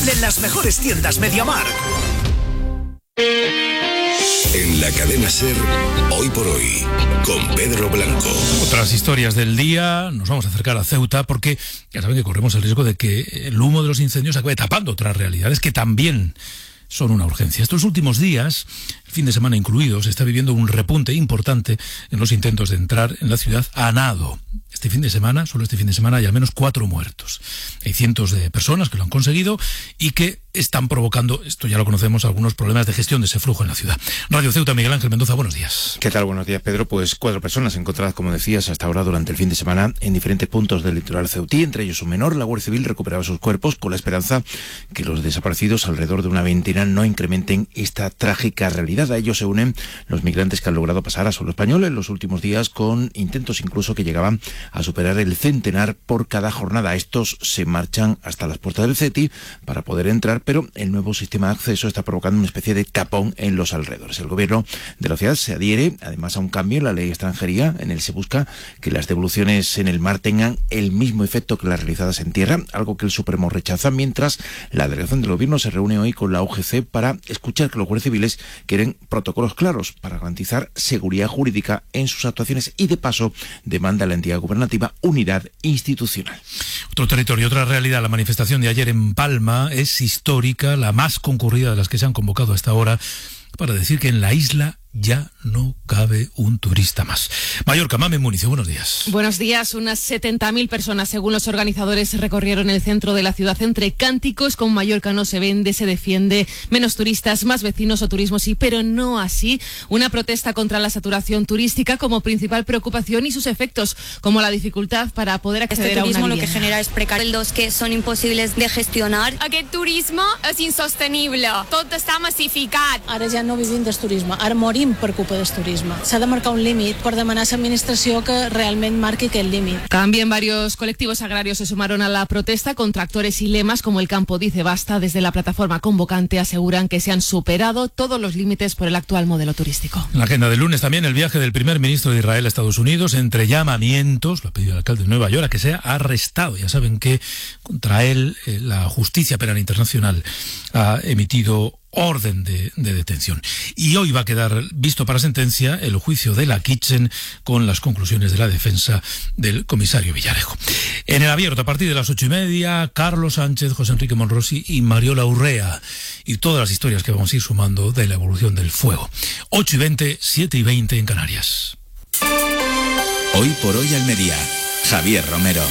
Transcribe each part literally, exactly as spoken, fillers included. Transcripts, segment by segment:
En las mejores tiendas MediaMarkt. En la cadena SER, Hoy por Hoy, con Pedro Blanco. Otras historias del día, nos vamos a acercar a Ceuta porque ya saben que corremos el riesgo de que el humo de los incendios acabe tapando otras realidades que también son una urgencia. Estos últimos días, el fin de semana incluido, se está viviendo un repunte importante en los intentos de entrar en la ciudad a nado. Este fin de semana, solo este fin de semana, hay al menos cuatro muertos. Hay cientos de personas que lo han conseguido y que están provocando, esto ya lo conocemos, algunos problemas de gestión de ese flujo en la ciudad. Radio Ceuta, Miguel Ángel Mendoza, buenos días. ¿Qué tal? Buenos días, Pedro. Pues cuatro personas encontradas, como decías, hasta ahora durante el fin de semana en diferentes puntos del litoral ceutí, entre ellos un menor. La Guardia Civil recuperaba sus cuerpos con la esperanza que los desaparecidos, alrededor de una veintena, no incrementen esta trágica realidad. A ellos se unen los migrantes que han logrado pasar a suelo español en los últimos días, con intentos incluso que llegaban a superar el centenar por cada jornada. Estos se marchan hasta las puertas del CETI para poder entrar, pero el nuevo sistema de acceso está provocando una especie de tapón en los alrededores. El gobierno de la ciudad se adhiere además a un cambio en la ley de extranjería. En él se busca que las devoluciones en el mar tengan el mismo efecto que las realizadas en tierra, algo que el Supremo rechaza, mientras la delegación del gobierno se reúne hoy con la U G C para escuchar que los guardias civiles quieren protocolos claros para garantizar seguridad jurídica en sus actuaciones y, de paso, demanda a la entidad gubernativa unidad institucional. Otro territorio, otra realidad. La manifestación de ayer en Palma es histórica, la más concurrida de las que se han convocado hasta ahora, para decir que en la isla ya no cabe un turista más. Mallorca, Mame Municio, buenos días. Buenos días. Unas setenta mil personas, según los organizadores, recorrieron el centro de la ciudad entre cánticos con Mallorca no se vende, se defiende, menos turistas, más vecinos o turismo sí, pero no así. Una protesta contra la saturación turística como principal preocupación y sus efectos, como la dificultad para poder acceder este a una turismo vivienda. Lo que genera es precarios que son imposibles de gestionar. Aquest turisme és insostenible, tot està massificat. Ara ja no vivim del turisme, ara morim per culpa del turisme. S'ha de marcar un límit per demanar a l'administració que realment marqui aquest límit. También varios colectivos agrarios se sumaron a la protesta con tractores y lemas como el Campo Dice Basta. Desde la plataforma convocante aseguran que se han superado todos los límites por el actual modelo turístico. En la agenda del lunes también el viaje del primer ministro de Israel a Estados Unidos, entre llamamientos, lo ha pedido el alcalde de Nueva York, a que sea arrestado. Ya saben que contra él eh, la Justicia Penal Internacional ha emitido orden de, de detención. Y hoy va a quedar visto para sentencia el juicio de la Kitchen con las conclusiones de la defensa del comisario Villarejo. En el abierto, a partir de las ocho y media, Carlos Sánchez, José Enrique Monrosi y Mariola Urrea. Y todas las historias que vamos a ir sumando de la evolución del fuego. ocho y veinte, siete y veinte en Canarias. Hoy por Hoy Almería. Javier Romero.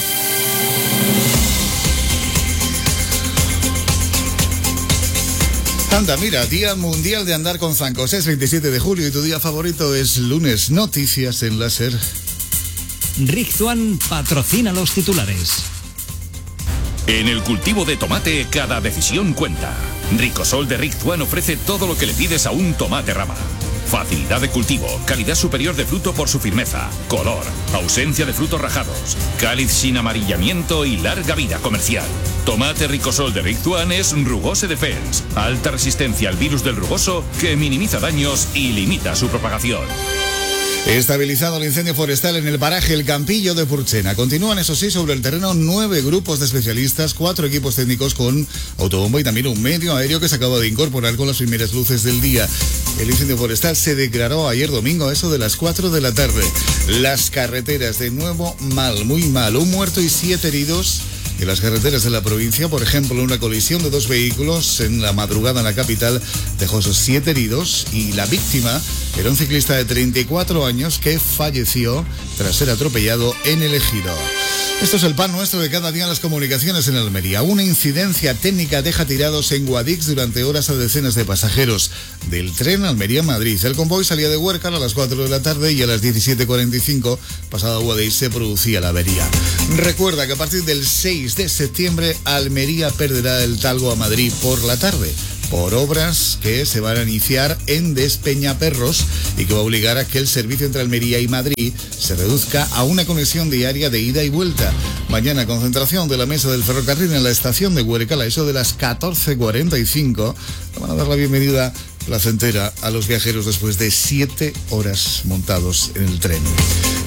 Anda, mira, Día Mundial de Andar con Zancos. Es veintisiete de julio y tu día favorito es lunes. Noticias en la SER. Rizzuan patrocina los titulares. En el cultivo de tomate, cada decisión cuenta. Ricosol de Rizzuan ofrece todo lo que le pides a un tomate rama. Facilidad de cultivo, calidad superior de fruto por su firmeza, color, ausencia de frutos rajados, cáliz sin amarillamiento y larga vida comercial. Tomate Ricosol de Rizzuan es Rugose Defense, alta resistencia al virus del rugoso que minimiza daños y limita su propagación. Estabilizado el incendio forestal en el paraje El Campillo de Purchena. Continúan, eso sí, sobre el terreno nueve grupos de especialistas, cuatro equipos técnicos con autobomba y también un medio aéreo que se acaba de incorporar con las primeras luces del día. El incendio forestal se declaró ayer domingo a eso de las cuatro de la tarde. Las carreteras de nuevo mal, muy mal. Un muerto y siete heridos en las carreteras de la provincia. Por ejemplo, una colisión de dos vehículos en la madrugada en la capital dejó esos siete heridos y la víctima era un ciclista de treinta y cuatro años que falleció tras ser atropellado en el Ejido. Esto es el pan nuestro de cada día en las comunicaciones en Almería. Una incidencia técnica deja tirados en Guadix durante horas a decenas de pasajeros del tren Almería-Madrid. El convoy salía de Huércal a las cuatro de la tarde y a las diecisiete cuarenta y cinco, pasada Guadix, se producía la avería. Recuerda que a partir del seis de septiembre Almería perderá el Talgo a Madrid por la tarde, por obras que se van a iniciar en Despeñaperros y que va a obligar a que el servicio entre Almería y Madrid se reduzca a una conexión diaria de ida y vuelta. Mañana, concentración de la mesa del ferrocarril en la estación de Huércal a eso de las catorce cuarenta y cinco. Van a dar la bienvenida placentera a los viajeros después de siete horas montados en el tren.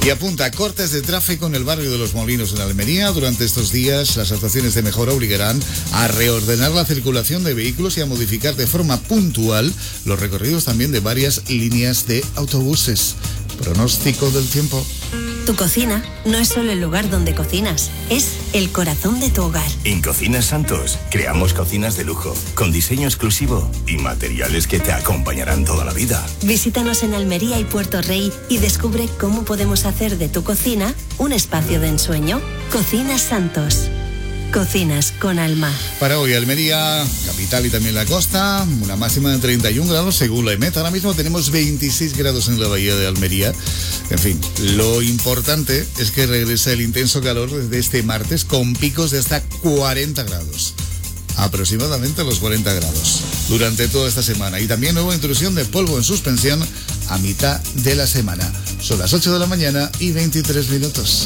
Y apunta cortes de tráfico en el barrio de Los Molinos en Almería. Durante estos días las actuaciones de mejora obligarán a reordenar la circulación de vehículos y a modificar de forma puntual los recorridos también de varias líneas de autobuses. Pronóstico del tiempo. Tu cocina no es solo el lugar donde cocinas, es el corazón de tu hogar. En Cocinas Santos creamos cocinas de lujo, con diseño exclusivo y materiales que te acompañarán toda la vida. Visítanos en Almería y Puerto Rey y descubre cómo podemos hacer de tu cocina un espacio de ensueño. Cocinas Santos. Cocinas con alma. Para hoy Almería, capital y también la costa, una máxima de treinta y un grados según la EMET. Ahora mismo tenemos veintiséis grados en la bahía de Almería. En fin, lo importante es que regresa el intenso calor desde este martes con picos de hasta cuarenta grados. Aproximadamente los cuarenta grados durante toda esta semana. Y también nueva intrusión de polvo en suspensión a mitad de la semana. Son las ocho de la mañana y veintitrés minutos.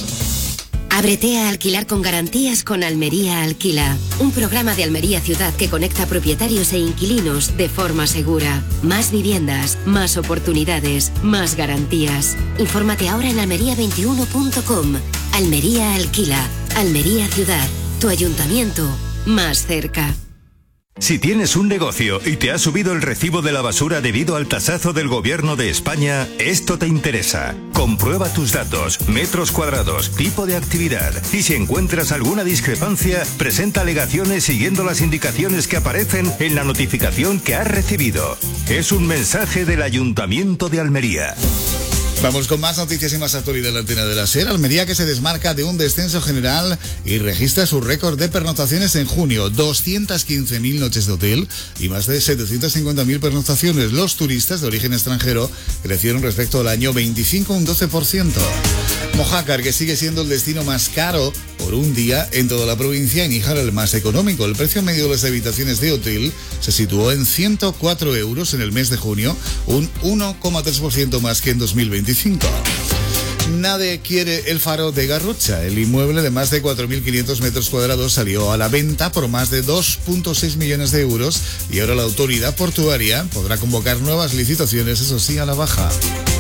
Ábrete a alquilar con garantías con Almería Alquila, un programa de Almería Ciudad que conecta propietarios e inquilinos de forma segura. Más viviendas, más oportunidades, más garantías. Infórmate ahora en almería veintiuno punto com. Almería Alquila, Almería Ciudad, tu ayuntamiento más cerca. Si tienes un negocio y te ha subido el recibo de la basura debido al tasazo del Gobierno de España, esto te interesa. Comprueba tus datos, metros cuadrados, tipo de actividad y si encuentras alguna discrepancia, presenta alegaciones siguiendo las indicaciones que aparecen en la notificación que has recibido. Es un mensaje del Ayuntamiento de Almería. Vamos con más noticias y más actualidad en la antena de la SER. Almería que se desmarca de un descenso general y registra su récord de pernoctaciones en junio. doscientas quince mil noches de hotel y más de setecientas cincuenta mil pernoctaciones. Los turistas de origen extranjero crecieron respecto al año veinticinco, un doce por ciento. Mojácar, que sigue siendo el destino más caro por un día en toda la provincia, y Níjar el más económico. El precio medio de las habitaciones de hotel se situó en ciento cuatro euros en el mes de junio, un uno coma tres por ciento más que en dos mil veinticinco. Nadie quiere el Faro de Garrucha. El inmueble de más de cuatro mil quinientos metros cuadrados salió a la venta por más de dos punto seis millones de euros y ahora la autoridad portuaria podrá convocar nuevas licitaciones, eso sí, a la baja.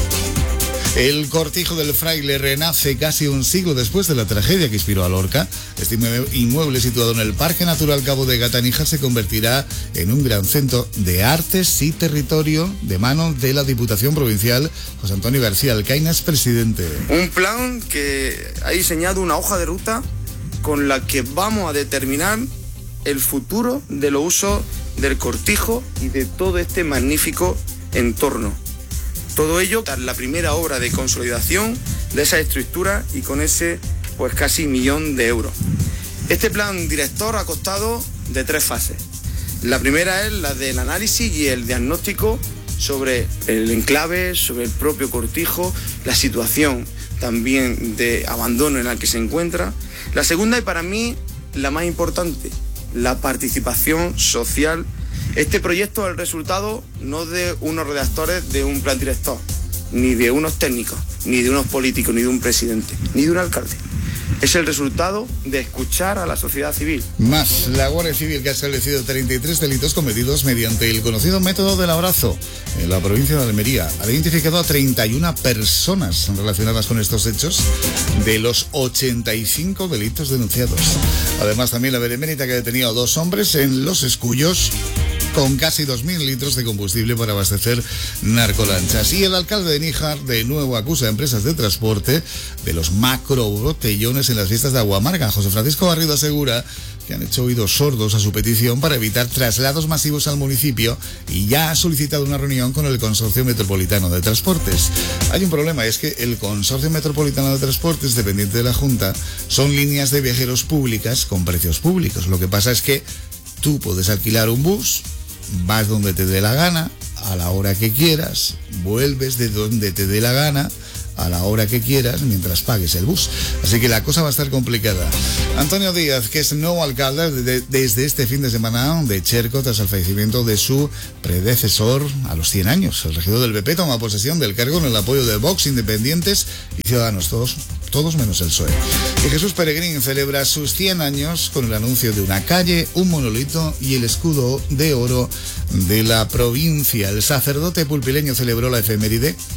El Cortijo del Fraile renace casi un siglo después de la tragedia que inspiró a Lorca. Este inmueble situado en el Parque Natural Cabo de Gata, Níjar, se convertirá en un gran centro de artes y territorio de mano de la Diputación Provincial. José Antonio García Alcainas, presidente. Un plan que ha diseñado una hoja de ruta con la que vamos a determinar el futuro de los usos del Cortijo y de todo este magnífico entorno. Todo ello tras la primera obra de consolidación de esa estructura y con ese pues casi millón de euros. Este plan director ha costado de tres fases. La primera es la del análisis y el diagnóstico sobre el enclave, sobre el propio Cortijo, la situación también de abandono en la que se encuentra. La segunda y para mí la más importante, la participación social. Este proyecto es el resultado no de unos redactores de un plan director, ni de unos técnicos, ni de unos políticos, ni de un presidente, ni de un alcalde. Es el resultado de escuchar a la sociedad civil. Más, la Guardia Civil, que ha establecido treinta y tres delitos cometidos mediante el conocido método del abrazo en la provincia de Almería. Ha identificado a treinta y una personas relacionadas con estos hechos de los ochenta y cinco delitos denunciados. Además, también la Benemérita, que ha detenido a dos hombres en Los Escullos con casi dos mil litros de combustible para abastecer narcolanchas. Y el alcalde de Níjar de nuevo acusa a empresas de transporte de los macro botellones en las fiestas de Aguamarga. José Francisco Garrido asegura que han hecho oídos sordos a su petición para evitar traslados masivos al municipio y ya ha solicitado una reunión con el Consorcio Metropolitano de Transportes. Hay un problema, es que el Consorcio Metropolitano de Transportes, dependiente de la Junta, son líneas de viajeros públicas con precios públicos. Lo que pasa es que tú puedes alquilar un bus, vas donde te dé la gana, a la hora que quieras, vuelves de donde te dé la gana, a la hora que quieras, mientras pagues el bus. Así que la cosa va a estar complicada. Antonio Díaz, que es nuevo alcalde de, desde este fin de semana de Cherco, tras el fallecimiento de su predecesor a los cien años. El regidor del B P toma posesión del cargo en el apoyo de Vox, Independientes y Ciudadanos, todos, todos menos el P S O E. Y Jesús Peregrín celebra sus cien años con el anuncio de una calle, un monolito y el escudo de oro de la provincia. El sacerdote pulpileño celebró la efeméride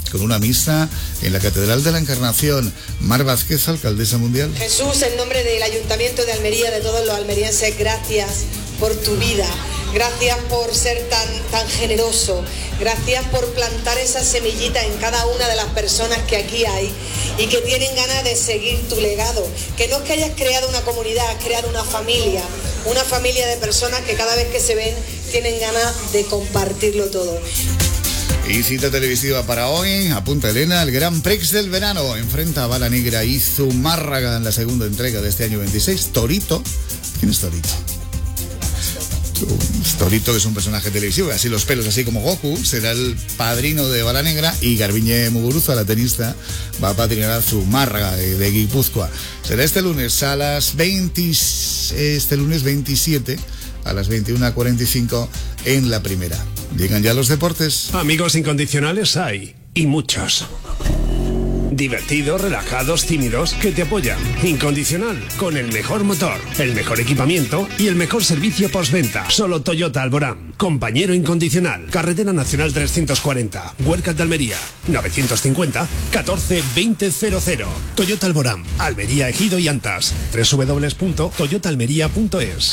con una misa en la Catedral de la Encarnación. Mar Vázquez, alcaldesa mundial. Jesús, en nombre del Ayuntamiento de Almería, de todos los almerienses, gracias por tu vida. Gracias por ser tan, tan generoso. Gracias por plantar esa semillita en cada una de las personas que aquí hay y que tienen ganas de seguir tu legado. Que no es que hayas creado una comunidad, has creado una familia. Una familia de personas que cada vez que se ven tienen ganas de compartirlo todo. Y cita televisiva para hoy, apunta Elena, el Gran Prix del verano. Enfrenta a Bala Negra y Zumárraga en la segunda entrega de este año veintiséis. Torito. ¿Quién es Torito? Torito, que es un personaje televisivo, así los pelos, así como Goku, será el padrino de Bala Negra, y Garbiñe Muguruza, la tenista, va a padrinar a Zumárraga de, de Guipúzcoa. Será este lunes a las veinte, este lunes veintisiete a las veintiuna cuarenta y cinco en la primera. Llegan ya los deportes. Amigos incondicionales hay, y muchos. Divertidos, relajados, tímidos, que te apoyan. Incondicional, con el mejor motor, el mejor equipamiento y el mejor servicio postventa. Solo Toyota Alborán. Compañero incondicional. Carretera Nacional trescientos cuarenta. Huercas de Almería. novecientos cincuenta, catorce, veinte, cero cero. Toyota Alborán. Almería, Ejido y Antas. doble u doble u doble u punto toyota almería punto es.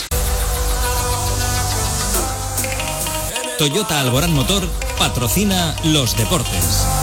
Toyota Alborán Motor patrocina los deportes.